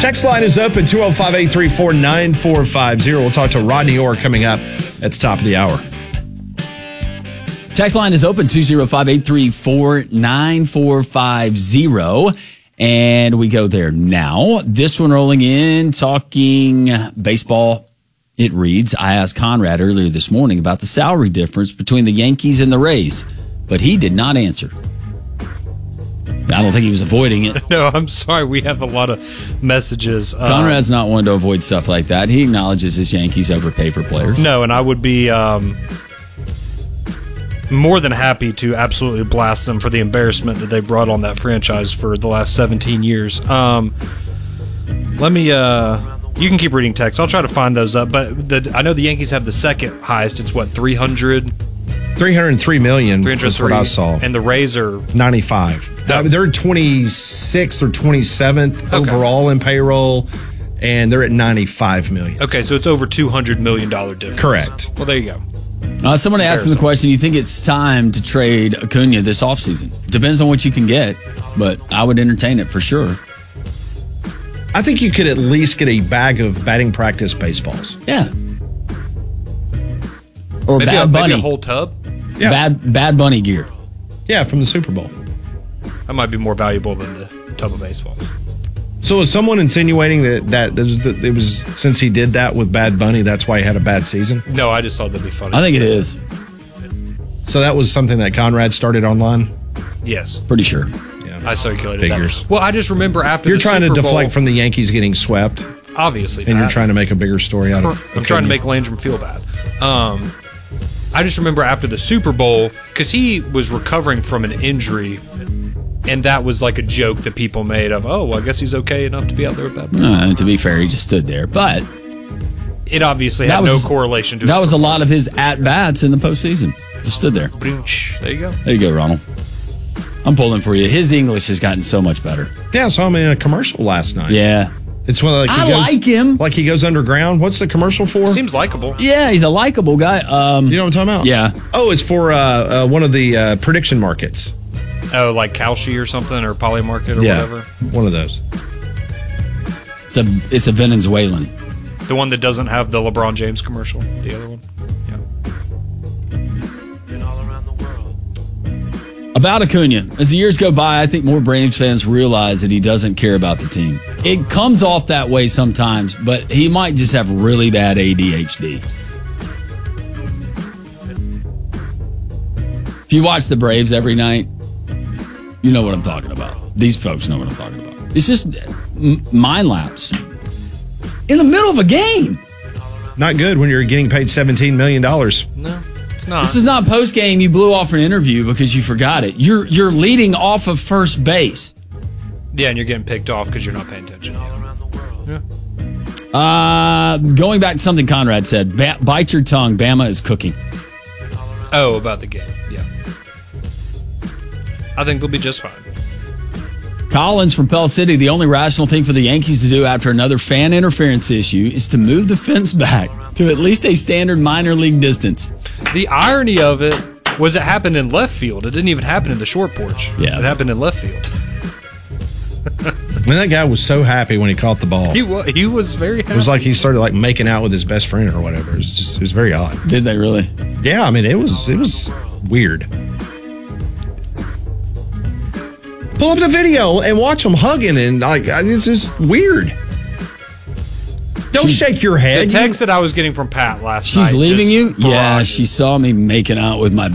Text line is open, 205-834-9450. We'll talk to Rodney Orr coming up at the top of the hour. Text line is open, 205-834-9450. And we go there now. This one rolling in, talking baseball. It reads, I asked Conrad earlier this morning about the salary difference between the Yankees and the Rays, but he did not answer. I don't think he was avoiding it. No, I'm sorry. We have a lot of messages. Conrad's not one to avoid stuff like that. He acknowledges his Yankees overpay for players. No, and I would be more than happy to absolutely blast them for the embarrassment that they brought on that franchise for the last 17 years. Let me... you can keep reading text. I'll try to find those up. But I know the Yankees have the second highest. It's what, 300? 303 million is what I saw. And the Rays are 95. They're 26th or 27th overall in payroll, and they're at 95 million. Okay, so it's over $200 million difference. Correct. Well, there you go. Someone asked him the question, you think it's time to trade Acuna this offseason? Depends on what you can get, but I would entertain it for sure. I think you could at least get a bag of batting practice baseballs. Yeah. Or maybe Bad Bunny. Maybe a whole tub? Yeah. Bad Bunny gear. Yeah, from the Super Bowl. That might be more valuable than the tub of baseballs. So is someone insinuating that it was since he did that with Bad Bunny, that's why he had a bad season? No, I just thought that'd be funny. I think it is. So that was something that Conrad started online? Yes. Pretty sure. Yeah. I circulated Figures. that. Well, I just remember after you're the trying Super to deflect Bowl, from the Yankees getting swept. Obviously. And you're trying to make a bigger story out of it. I'm trying to make Landrum feel bad. I just remember after the Super Bowl, because he was recovering from an injury, and that was like a joke that people made of, well, I guess he's okay enough to be out there with that. To be fair, he just stood there. But it obviously had no correlation to it. That was a lot of his at-bats in the postseason. Just stood there. There you go. There you go, Ronald. I'm pulling for you. His English has gotten so much better. Yeah, I saw him in a commercial last night. Yeah. It's one like like him. Like he goes underground. What's the commercial for? Seems likable. Yeah, he's a likable guy. You know what I'm talking about? Yeah. Oh, it's for one of the prediction markets. Oh, like Kalshi or something, or Polymarket or whatever? One of those. It's a Venezuelan. The one that doesn't have the LeBron James commercial. The other one. Yeah. About Acuna, as the years go by, I think more Braves fans realize that he doesn't care about the team. It comes off that way sometimes, but he might just have really bad ADHD. If you watch the Braves every night, you know what I'm talking about. These folks know what I'm talking about. It's just mind lapse. In the middle of a game. Not good when you're getting paid $17 million. No, it's not. This is not post-game. You blew off an interview because you forgot it. You're leading off of first base. Yeah, and you're getting picked off because you're not paying attention. Yeah. Going back to something Conrad said, bite your tongue. Bama is cooking. Oh, about the game. Yeah. I think they'll be just fine. Collins from Pell City, the only rational thing for the Yankees to do after another fan interference issue is to move the fence back to at least a standard minor league distance. The irony of it was it happened in left field. It didn't even happen in the short porch. Yeah. It happened in left field. Man, that guy was so happy when he caught the ball. He was very happy. It was like he started like making out with his best friend or whatever. It was very odd. Did they really? Yeah, I mean, it was weird. Pull up the video and watch them hugging, and like it's just weird. Don't shake your head. The text that I was getting from Pat last night. She's leaving you? Yeah, she saw me making out with my